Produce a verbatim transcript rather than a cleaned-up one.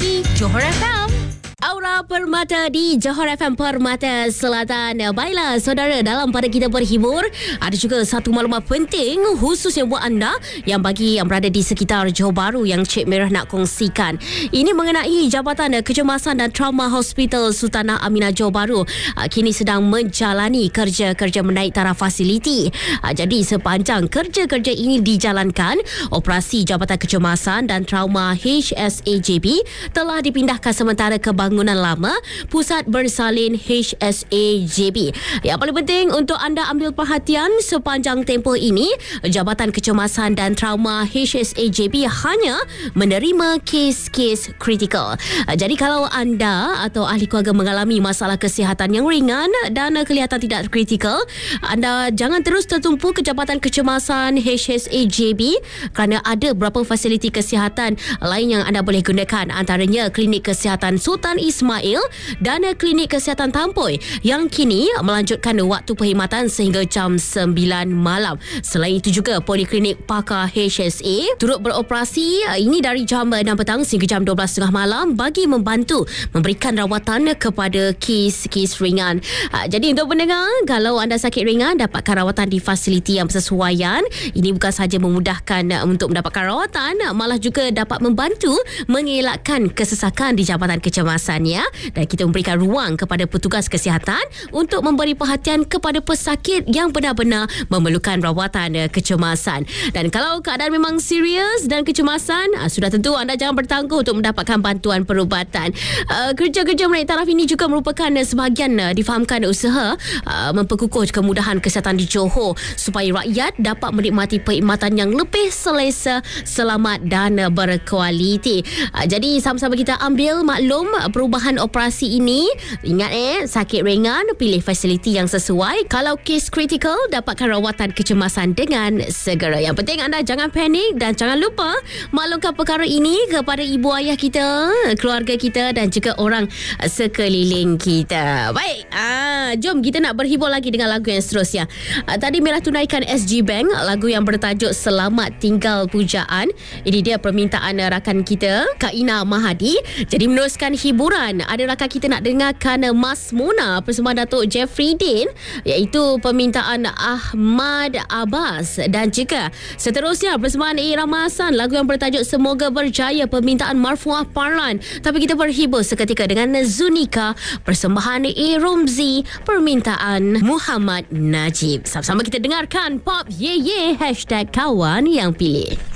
di Johor F M. Aura Permata di Johor F M Permata Selatan. Baiklah saudara, dalam pada kita berhibur, ada juga satu maklumat penting khususnya buat anda yang bagi yang berada di sekitar Johor Bahru yang Cik Merah nak kongsikan. Ini mengenai Jabatan Kecemasan dan Trauma Hospital Sultanah Aminah Johor Bahru kini sedang menjalani kerja-kerja menaik taraf fasiliti. Jadi sepanjang kerja-kerja ini dijalankan, operasi Jabatan Kecemasan dan Trauma H S A J B telah dipindahkan sementara ke bangunan lama Pusat Bersalin H S A J B. Yang paling penting untuk anda ambil perhatian sepanjang tempoh ini, Jabatan Kecemasan dan Trauma H S A J B hanya menerima kes-kes kritikal. Jadi kalau anda atau ahli keluarga mengalami masalah kesihatan yang ringan dan kelihatan tidak kritikal, anda jangan terus tertumpu ke Jabatan Kecemasan H S A J B kerana ada beberapa fasiliti kesihatan lain yang anda boleh gunakan, antaranya Klinik Kesihatan Sultan Ismail dan Klinik Kesihatan Tampoi yang kini melanjutkan waktu perkhidmatan sehingga jam sembilan malam. Selain itu juga Poliklinik Pakar H S A turut beroperasi ini dari jam enam petang sehingga jam dua belas tiga puluh malam bagi membantu memberikan rawatan kepada kes-kes ringan. Jadi untuk pendengar, kalau anda sakit ringan, dapatkan rawatan di fasiliti yang bersesuaian. Ini bukan sahaja memudahkan untuk mendapatkan rawatan, malah juga dapat membantu mengelakkan kesesakan di Jabatan Kecemasan ya. Dan kita memberikan ruang kepada petugas kesihatan untuk memberi perhatian kepada pesakit yang benar-benar memerlukan rawatan kecemasan. Dan kalau keadaan memang serius dan kecemasan, sudah tentu anda jangan bertangguh untuk mendapatkan bantuan perubatan. Uh, kerja-kerja menaik taraf ini juga merupakan sebahagian uh, difahamkan usaha uh, memperkukuh kemudahan kesihatan di Johor supaya rakyat dapat menikmati perkhidmatan yang lebih selesa, selamat dan uh, berkualiti. Uh, jadi sama-sama kita ambil maklum uh, perubahan operasi ini. Ingat eh, sakit ringan pilih fasiliti yang sesuai. Kalau kes kritikal, dapatkan rawatan kecemasan dengan segera. Yang penting anda jangan panik dan jangan lupa maklumkan perkara ini kepada ibu ayah kita, keluarga kita dan juga orang sekeliling kita. Baik, ah, jom kita nak berhibur lagi dengan lagu yang seterusnya. Ah, tadi Merah tunaikan S G Bank, lagu yang bertajuk Selamat Tinggal Pujaan. Ini dia permintaan rakan kita, Kak Ina Mahadi. Jadi meneruskan hiburan, ada rakan kita nak dengarkan Mas Mona persembahan Datuk Jeffrey Din, iaitu permintaan Ahmad Abbas, dan juga seterusnya persembahan A. Ramasan, lagu yang bertajuk Semoga Berjaya, permintaan Marfuah Parlan. Tapi kita berhibur seketika dengan Zunika, persembahan A. Romzi, permintaan Muhammad Najib. Sama-sama kita dengarkan Pop Ye Ye, hashtag kawan yang pilih.